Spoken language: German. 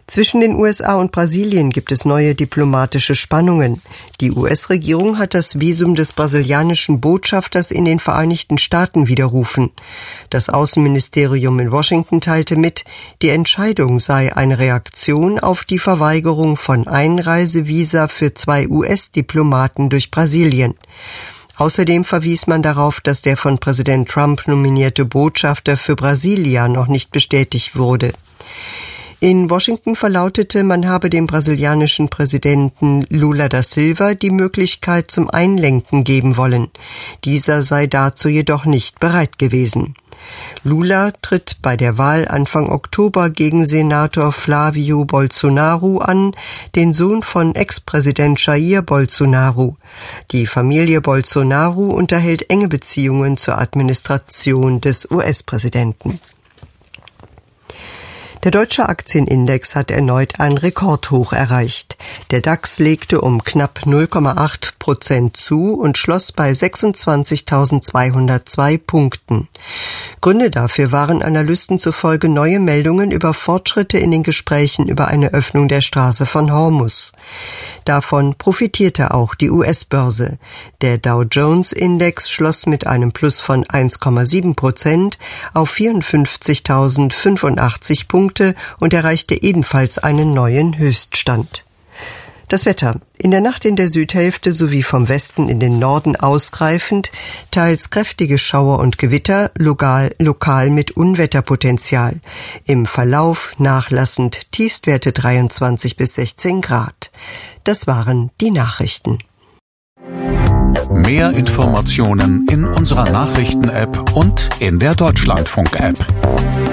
Zwischen den USA und Brasilien gibt es neue diplomatische Spannungen. Die US-Regierung hat das Visum des brasilianischen Botschafters in den Vereinigten Staaten widerrufen. Das Außenministerium in Washington teilte mit, die Entscheidung sei eine Reaktion auf die Verweigerung von Einreisevisa für 2 US-Diplomaten durch Brasilien. Außerdem verwies man darauf, dass der von Präsident Trump nominierte Botschafter für Brasilia noch nicht bestätigt wurde. In Washington verlautete, man habe dem brasilianischen Präsidenten Lula da Silva die Möglichkeit zum Einlenken geben wollen. Dieser sei dazu jedoch nicht bereit gewesen. Lula tritt bei der Wahl Anfang Oktober gegen Senator Flávio Bolsonaro an, den Sohn von Ex-Präsident Jair Bolsonaro. Die Familie Bolsonaro unterhält enge Beziehungen zur Administration des US-Präsidenten. Der deutsche Aktienindex hat erneut ein Rekordhoch erreicht. Der DAX legte um knapp 0,8% zu und schloss bei 26.202 Punkten. Gründe dafür waren Analysten zufolge neue Meldungen über Fortschritte in den Gesprächen über eine Öffnung der Straße von Hormuz. Davon profitierte auch die US-Börse. Der Dow-Jones-Index schloss mit einem Plus von 1,7% auf 54.085 Punkte und erreichte ebenfalls einen neuen Höchststand. Das Wetter. In der Nacht in der Südhälfte sowie vom Westen in den Norden ausgreifend, teils kräftige Schauer und Gewitter, lokal mit Unwetterpotenzial. Im Verlauf nachlassend Tiefstwerte 23 bis 16 Grad. Das waren die Nachrichten. Mehr Informationen in unserer Nachrichten-App und in der Deutschlandfunk-App.